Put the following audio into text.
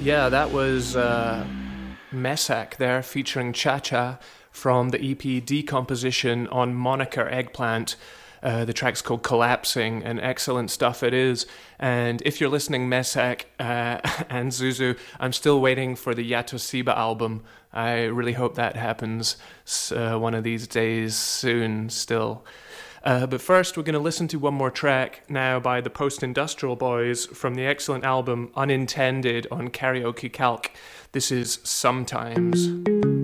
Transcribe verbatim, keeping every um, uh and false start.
Yeah, that was uh, Messac there featuring Cha Cha from the E P Decomposition on Moniker Eggplant. Uh, the track's called Collapsing, and excellent stuff it is. And if you're listening, Messac uh, and Zuzu, I'm still waiting for the Yatosiba album. I really hope that happens uh, one of these days soon still. Uh, but first, we're going to listen to one more track now by the Post Industrial Boys from the excellent album Unintended on Karaoke Calc. This is Sometimes.